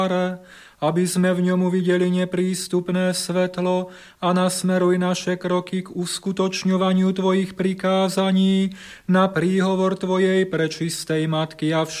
aby sme v ňom uvideli neprístupné svetlo a nasmeruj naše kroky k uskutočňovaniu Tvojich prikázaní na príhovor Tvojej prečistej Matky a